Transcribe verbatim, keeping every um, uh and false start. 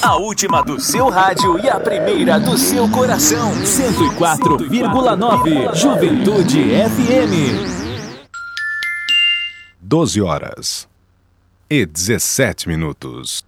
A última do seu rádio e a primeira do seu coração. cento e quatro vírgula nove Juventude F M. doze horas e dezessete minutos.